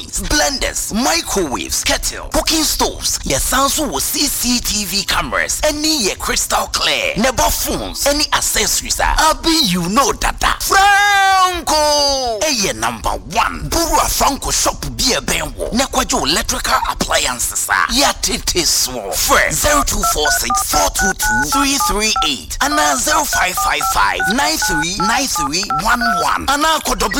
machines, blenders, microwaves, kettle, cooking stoves. Your sounds with CCTV cameras. Any your crystal clear. Never phones. Any accessories. You know that. Franco! Hey, number 1. Burua Franco shop beer benwo. Nekwajo electrical appliances. Yatitis. First 0246 422 338 and 0555 939311 and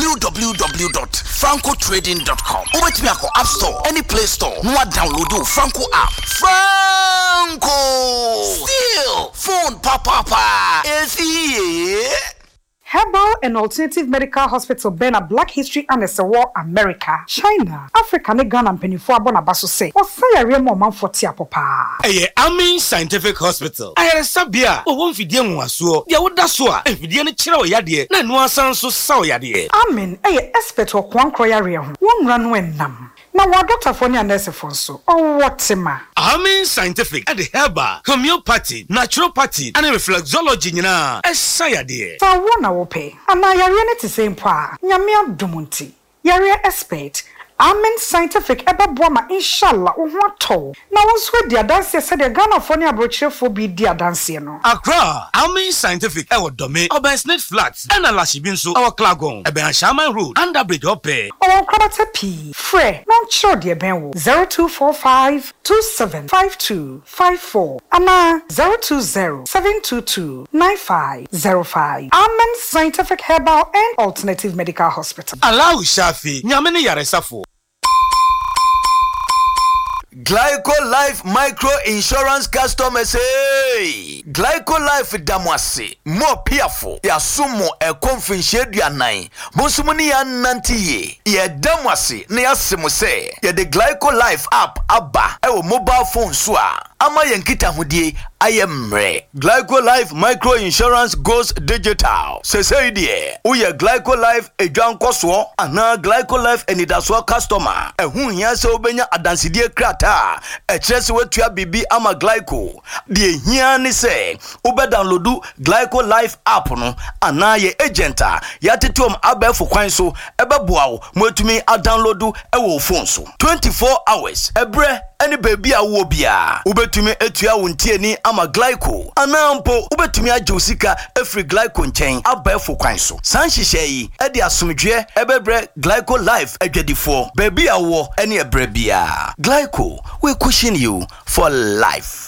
www.francotrading.com. Over to me App Store, any Play Store. No download Franco app. Franco! Still phone papa. Is he? Herbal and Alternative Medical Hospital Bena Black History and War America, China, Africa, ne Ghana and Penifo Abonabaso say, or say a real moment for Tiapopa. Amin Scientific Hospital. I had a sabia, or one Fidian was so, the old Dasua, and Fidian Chiro Yadi, Nanua Sanso Sao Yadi. Amin, expert or Kwan Kroyaria, one run when nam. Now, what Dr. Fonia Nesifonso, or what Sima? Amin Scientific at the Herbal, Homeopathy, Naturopathy, and Reflexology, as Sayadi. So, one hour pay, and I are to same pa, Yamia Dumunti, Yaria expert. Amen Scientific eba boama inshallah ohwato na wonso dia dance said the Ghana for ne abrochire for bi dia dance no Accra Amen Scientific ewo dome Obansnet Flats and Alashibi nso ewo Klagon ebe Shaman Road under bridge ope o kwabata p free non chiro de ben wo 0245 275254 ama 020 722 9505 Amen Scientific Herbal and Alternative Medical Hospital. Allow Shafi nyamene yaresafo Glyco Life Micro Insurance Customers, hey! Glyco Life Damwase, more piafo, ya sumo e konfinshe ya nai, bonsumuni ya nantiye, ye damwase, ne ya simuse, ye de Glyco Life app abba, ewo mobile phone swa, ama yenkita hudie, ayemre. Glyco Life Micro Insurance goes digital. Sese die, uye Glyco Life ejuan koswo, ana Glyco Life enidaswa customer, yase ubenya adansidie krata, echesi wetua bibi ama Glyco. Die hiya ni se, ube downloadu Glyco Life app no, ana ye agenta, yatituom abefu kwanso, ebe buao, mwetumi a downloadu ewo phone so. 24 hours, ebre, any baby a wobia, ubetumi etua wuntie ni ama Glyco anampo ubetumi ajosika every Glyco nchen abefo kwanso sanhihye edi asomdwe ebebre Glyco Life adwadifo baby awo ene ebrebia Glyco we cushion you for life.